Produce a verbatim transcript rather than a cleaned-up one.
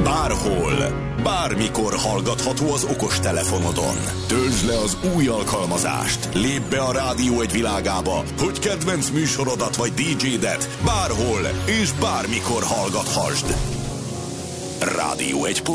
Bárhol, bármikor hallgatható az okostelefonodon. Töltsd le az új alkalmazást, lépj be a Rádió egy világába, hogy kedvenc műsorodat vagy dé dzsédet bárhol és bármikor hallgathasd. Rádió egy